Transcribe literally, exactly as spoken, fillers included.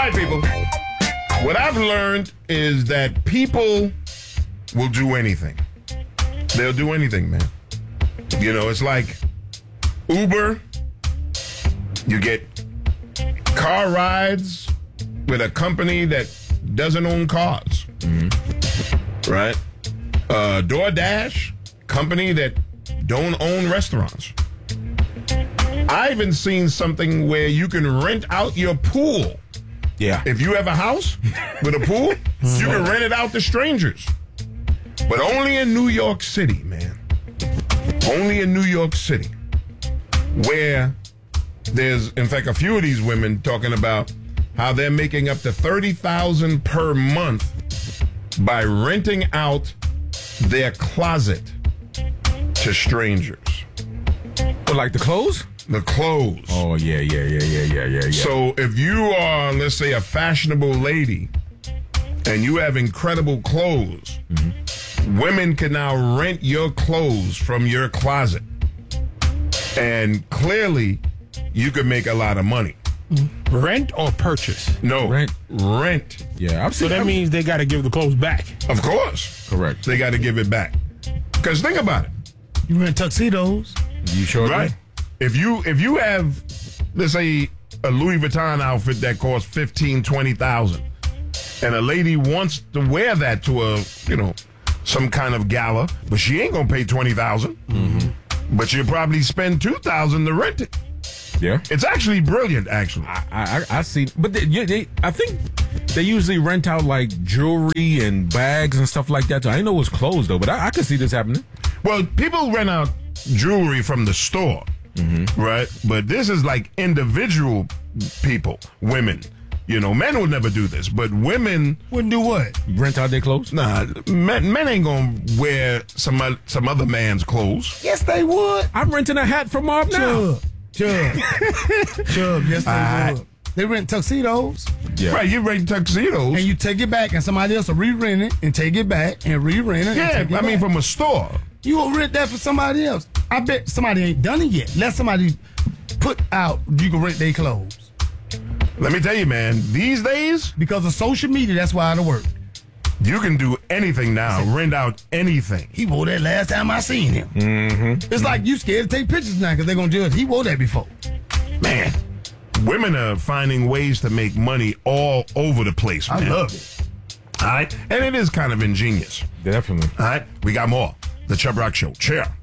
right, people. What I've learned is that people will do anything. They'll do anything, man. You know, it's like Uber. You get car rides with a company that doesn't own cars. Mm-hmm. Right? Uh, DoorDash, company that don't own restaurants. I even seen something where you can rent out your pool. Yeah. If you have a house with a pool, you can rent it out to strangers. But only in New York City, man. Only in New York City. Where there's, in fact, a few of these women talking about how they're making up to thirty thousand dollars per month by renting out their closet to strangers. But like the clothes? The clothes. Oh, yeah, yeah, yeah, yeah, yeah, yeah, yeah. So if you are, let's say, a fashionable lady and you have incredible clothes, mm-hmm. women can now rent your clothes from your closet. And clearly, you could make a lot of money. Rent or purchase? No. Rent. Rent. Yeah. I've seen, so that I've, means they got to give the clothes back. Of course. Correct. They got to give it back. Because think about it. You rent tuxedos. You sure Right. do? If you if you have, let's say, a Louis Vuitton outfit that costs fifteen, twenty thousand, and a lady wants to wear that to a, you know, some kind of gala, but she ain't gonna pay twenty thousand. Mm-hmm. But she'll probably spend two thousand to rent it. Yeah. It's actually brilliant, actually. I I, I see, but they, you- they, I think they usually rent out like jewelry and bags and stuff like that. So I didn't know it was clothes though, but I, I could see this happening. Well, people rent out jewelry from the store, mm-hmm. right? But this is like individual people, women. You know, men will never do this, but women Wouldn't do what? Rent out their clothes? Nah, men, men ain't gonna wear some o- some other man's clothes. Yes, they would. I'm renting a hat from Mob now. Chubb. Chubb. Chubb. Yes, they Alright. would. They rent tuxedos, Yeah. Right, you rent tuxedos. and you take it back, and somebody else will re-rent it, and take it back, and re-rent it. and yeah, take it I mean back. from a store. You will rent that for somebody else. I bet somebody ain't done it yet. Let somebody put out, you can rent their clothes. Let me tell you, man, these days, Because of social media, that's why it'll work. you can do anything now, rent out anything. He wore that last time I seen him. Mm-hmm. It's like you scared to take pictures now because they're going to judge. He wore that before. Man, women are finding ways to make money all over the place, man. I love it. All right? And it is kind of ingenious. Definitely. All right? We got more. The Chubb Rock Show. Cheer.